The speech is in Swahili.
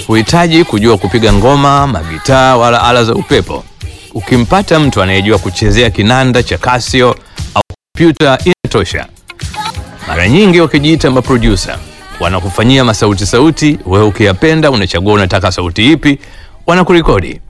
Huhitaji kujua kupiga ngoma, magitaa wala ala za upepo. Ukimpata mtu anayejua kuchezea kinanda cha Casio au kompyuta inatosha. Mara nyingi wakijiita maproducer, wanakufanyia masauti, wewe ukiyapenda unachagua unataka sauti ipi, wanakurekodi.